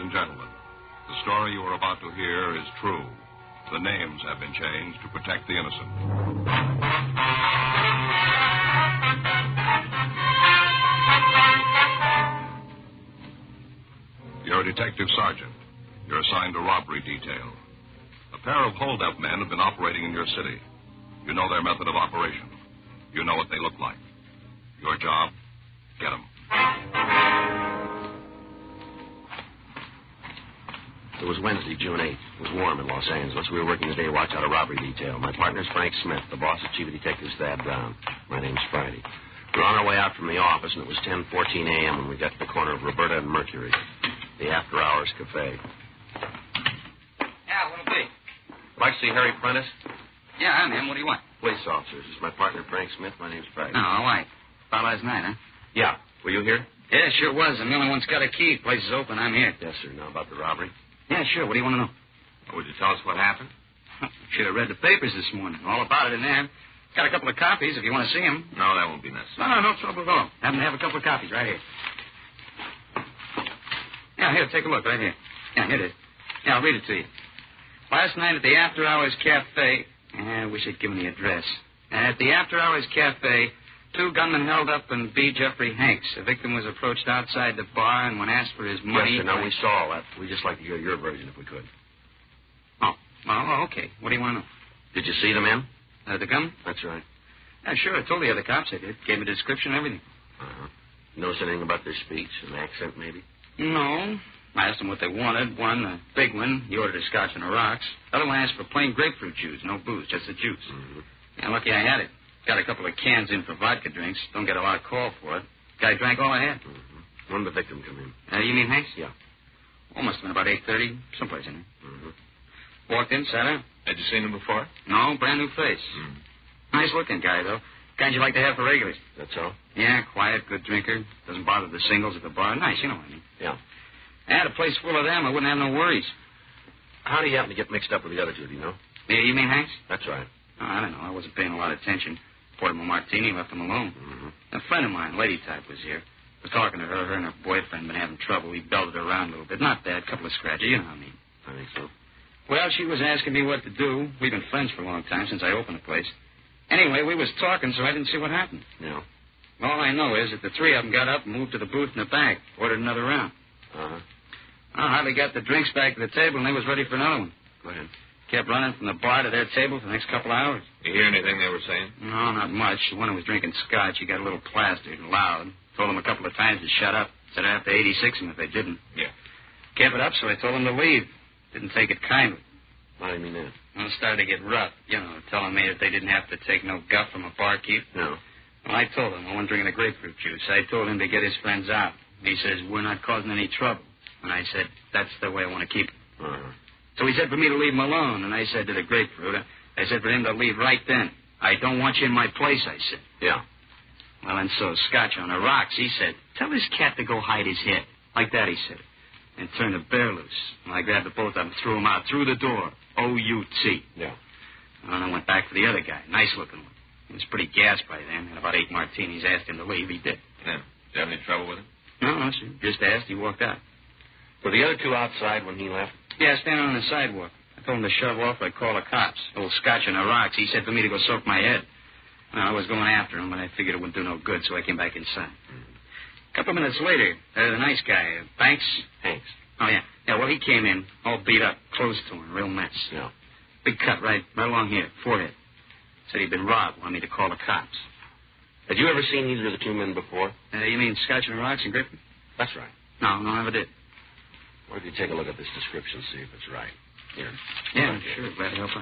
and gentlemen, the story you are about to hear is true. The names have been changed to protect the innocent. You're a detective sergeant. You're assigned to robbery detail. A pair of hold-up men have been operating in your city. You know their method of operation. You know what they look like. Your job, get them. It was Wednesday, June 8th. It was warm in Los Angeles. We were working the day watch out of robbery detail. My partner's Frank Smith. The boss is Chief of Detectives Thad Brown. My name's Friday. We were on our way out from the office, and it was 10:14 a.m. when we got to the corner of Roberta and Mercury, the after-hours cafe. Yeah, what'll be? Like to see Harry Prentice? Yeah, I'm him. What do you want? Police officers. This is my partner, Frank Smith. My name's Friday. Oh, all right. About last night, huh? Yeah. Were you here? Yeah, sure was. I'm the only one's got a key. Place is open. I'm here. Yes, sir. Now about the robbery? Yeah, sure. What do you want to know? Would you tell us what happened? Should have read the papers this morning. All about it in there. Got a couple of copies if you want to see them. No, that won't be necessary. No trouble at all. Happen to have a couple of copies right here. Yeah, here, take a look right here. Yeah, here it is. Yeah, I'll read it to you. Last night at the After Hours Cafe, I wish I'd given the address. At the After Hours Cafe, two gunmen held up and beat Jeffrey Hanks. The victim was approached outside the bar, and when asked for his money... Yes, sir. No, we saw all that. We'd just like to hear your version if we could. Oh, okay. What do you want to know? Did you see the men? The gunmen? That's right. Yeah, sure. I told the other cops I did. Gave them a description and everything. Uh-huh. Notice anything about their speech, an accent maybe? No. I asked them what they wanted. One, a big one, he ordered a scotch and the rocks. The other one asked for plain grapefruit juice, no booze, just the juice. Mm-hmm. Yeah, lucky I had it. Got a couple of cans in for vodka drinks. Don't get a lot of call for it. Guy drank all I had. Mm-hmm. When did the victim come in? You mean Hanks? Yeah. Oh, must have been about 8:30, someplace in there. Mm-hmm. Walked in, sat down. Had you seen him before? No, brand new face. Nice-looking guy, though. Kind you like to have for regulars. That's all? Yeah, quiet, good drinker. Doesn't bother the singles at the bar. Nice, you know what I mean. Yeah. I had a place full of them. I wouldn't have no worries. How do you happen to get mixed up with the other two, do you know? Yeah, you mean Hanks? That's right. Oh, I don't know. I wasn't paying a lot of attention. Poured him a martini, left him alone. Mm-hmm. A friend of mine, lady type, was here. Was talking to her. Her and her boyfriend been having trouble. He belted her around a little bit. Not bad. Couple of scratches. You know what I mean. I think so. Well, she was asking me what to do. We've been friends for a long time, since I opened the place. Anyway, we was talking, so I didn't see what happened. Yeah. All I know is that the three of them got up and moved to the booth in the back. Ordered another round. Uh-huh. I hardly got the drinks back to the table, and they was ready for another one. Go ahead. Kept running from the bar to their table for the next couple of hours. You hear anything they were saying? No, not much. The one who was drinking scotch, he got a little plastered and loud. Told him a couple of times to shut up. Said I'd have to 86 him if they didn't. Yeah. Kept it up, so I told him to leave. Didn't take it kindly. How do you mean that? Well, it started to get rough, telling me that they didn't have to take no guff from a barkeep. No. Well, I told him I wasn't drinking the grapefruit juice. I told him to get his friends out. He says, we're not causing any trouble. And I said, that's the way I want to keep it. Uh-huh. So he said for me to leave him alone, and I said to the grapefruit, I said for him to leave right then. I don't want you in my place, I said. Yeah. Well, and so Scotch on the rocks, he said, tell this cat to go hide his head. Like that, he said. And turned the bear loose. And I grabbed the both of them, threw them out through the door. O-U-T. Yeah. And I went back for the other guy, nice-looking one. He was pretty gassed by then. Had about 8 martinis. Asked him to leave. He did. Yeah. Did you have any trouble with him? No, sir. Just asked. He walked out. Were the other two outside when he left? Yeah, standing on the sidewalk. I told him to shove off or I'd call the cops. Old Scotch on the rocks. He said for me to go soak my head. Well, I was going after him, but I figured it wouldn't do no good, so I came back inside. A couple of minutes later, the nice guy, Banks. Hanks. Oh, yeah. Yeah, well, he came in, all beat up, clothes torn, real mess. Yeah. Big cut right along here, forehead. Said he'd been robbed, wanted me to call the cops. Had you ever seen either of the two men before? You mean Scotch and rocks and Griffin? That's right. No, never did. Why don't you take a look at this description, see if it's right. Here. Yeah, sure. Glad to help out.